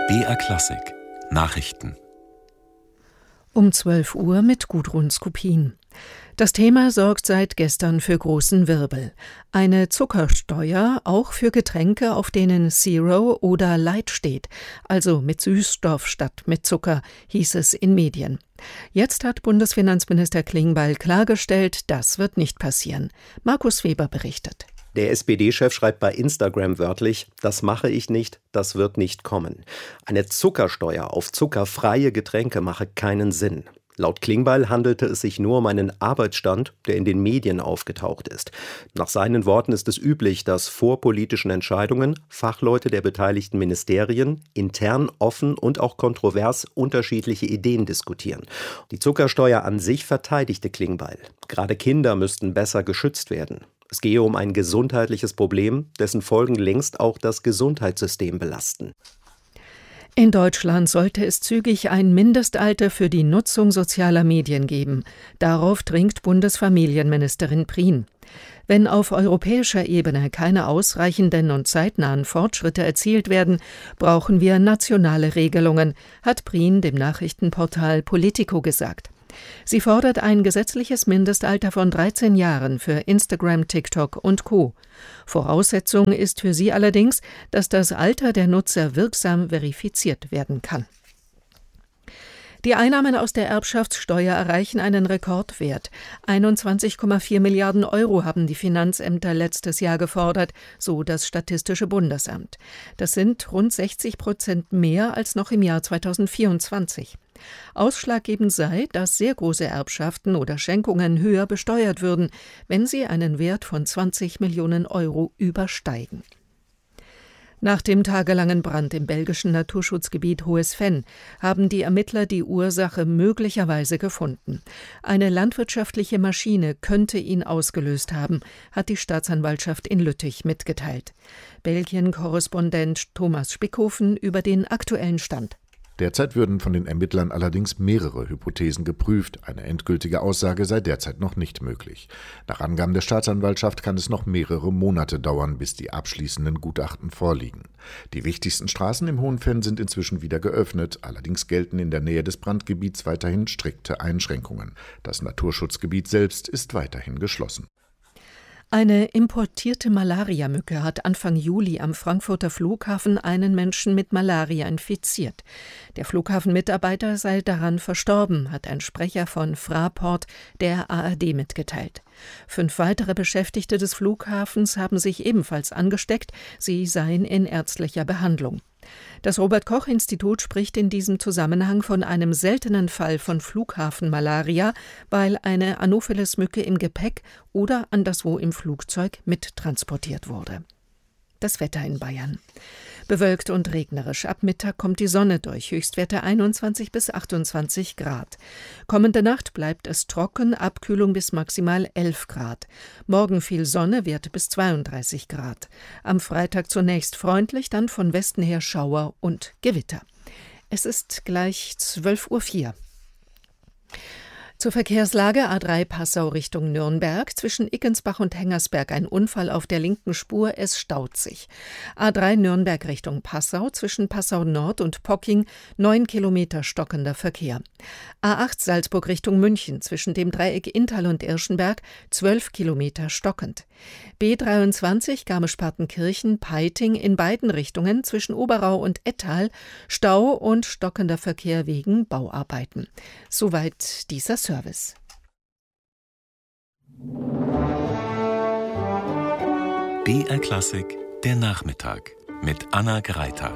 BR Klassik Nachrichten Um 12 Uhr mit Gudrun Skupin. Das Thema sorgt seit gestern für großen Wirbel. Eine Zuckersteuer auch für Getränke, auf denen Zero oder Light steht, also mit Süßstoff statt mit Zucker, hieß es in Medien. Jetzt hat Bundesfinanzminister Klingbeil klargestellt, das wird nicht passieren. Markus Weber berichtet. Der SPD-Chef schreibt bei Instagram wörtlich: Das mache ich nicht, das wird nicht kommen. Eine Zuckersteuer auf zuckerfreie Getränke mache keinen Sinn. Laut Klingbeil handelte es sich nur um einen Arbeitsstand, der in den Medien aufgetaucht ist. Nach seinen Worten ist es üblich, dass vor politischen Entscheidungen Fachleute der beteiligten Ministerien intern offen und auch kontrovers unterschiedliche Ideen diskutieren. Die Zuckersteuer an sich verteidigte Klingbeil. Gerade Kinder müssten besser geschützt werden. Es gehe um ein gesundheitliches Problem, dessen Folgen längst auch das Gesundheitssystem belasten. In Deutschland sollte es zügig ein Mindestalter für die Nutzung sozialer Medien geben. Darauf dringt Bundesfamilienministerin Prien. Wenn auf europäischer Ebene keine ausreichenden und zeitnahen Fortschritte erzielt werden, brauchen wir nationale Regelungen, hat Prien dem Nachrichtenportal Politico gesagt. Sie fordert ein gesetzliches Mindestalter von 13 Jahren für Instagram, TikTok und Co. Voraussetzung ist für sie allerdings, dass das Alter der Nutzer wirksam verifiziert werden kann. Die Einnahmen aus der Erbschaftssteuer erreichen einen Rekordwert. 21,4 Milliarden Euro haben die Finanzämter letztes Jahr gefordert, so das Statistische Bundesamt. Das sind rund 60% mehr als noch im Jahr 2024. Ausschlaggebend sei, dass sehr große Erbschaften oder Schenkungen höher besteuert würden, wenn sie einen Wert von 20 Millionen Euro übersteigen. Nach dem tagelangen Brand im belgischen Naturschutzgebiet Hohes Venn haben die Ermittler die Ursache möglicherweise gefunden. Eine landwirtschaftliche Maschine könnte ihn ausgelöst haben, hat die Staatsanwaltschaft in Lüttich mitgeteilt. Belgien-Korrespondent Thomas Spickhofen über den aktuellen Stand. Derzeit würden von den Ermittlern allerdings mehrere Hypothesen geprüft. Eine endgültige Aussage sei derzeit noch nicht möglich. Nach Angaben der Staatsanwaltschaft kann es noch mehrere Monate dauern, bis die abschließenden Gutachten vorliegen. Die wichtigsten Straßen im Hohen Venn sind inzwischen wieder geöffnet. Allerdings gelten in der Nähe des Brandgebiets weiterhin strikte Einschränkungen. Das Naturschutzgebiet selbst ist weiterhin geschlossen. Eine importierte Malariamücke hat Anfang Juli am Frankfurter Flughafen einen Menschen mit Malaria infiziert. Der Flughafenmitarbeiter sei daran verstorben, hat ein Sprecher von Fraport der ARD mitgeteilt. 5 weitere Beschäftigte des Flughafens haben sich ebenfalls angesteckt, sie seien in ärztlicher Behandlung. Das Robert-Koch-Institut spricht in diesem Zusammenhang von einem seltenen Fall von Flughafenmalaria, weil eine Anopheles-Mücke im Gepäck oder anderswo im Flugzeug mittransportiert wurde. Das Wetter in Bayern. Bewölkt und regnerisch. Ab Mittag kommt die Sonne durch. Höchstwerte 21 bis 28 Grad. Kommende Nacht bleibt es trocken, Abkühlung bis maximal 11 Grad. Morgen viel Sonne, Werte bis 32 Grad. Am Freitag zunächst freundlich, dann von Westen her Schauer und Gewitter. Es ist gleich 12:04 Uhr. Zur Verkehrslage: A3 Passau Richtung Nürnberg. Zwischen Ickensbach und Hengersberg ein Unfall auf der linken Spur, es staut sich. A3 Nürnberg Richtung Passau. Zwischen Passau Nord und Pocking 9 Kilometer stockender Verkehr. A8 Salzburg Richtung München. Zwischen dem Dreieck Inntal und Irschenberg 12 Kilometer stockend. B23 Garmisch-Partenkirchen Peiting in beiden Richtungen zwischen Oberau und Ettal Stau und stockender Verkehr wegen Bauarbeiten. Soweit dieser Service. BR Klassik der Nachmittag mit Anna Greiter.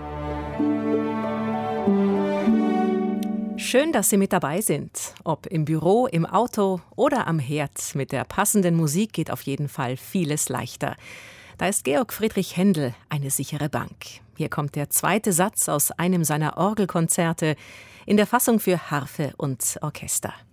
Schön, dass Sie mit dabei sind. Ob im Büro, im Auto oder am Herd. Mit der passenden Musik geht auf jeden Fall vieles leichter. Da ist Georg Friedrich Händel eine sichere Bank. Hier kommt der zweite Satz aus einem seiner Orgelkonzerte in der Fassung für Harfe und Orchester.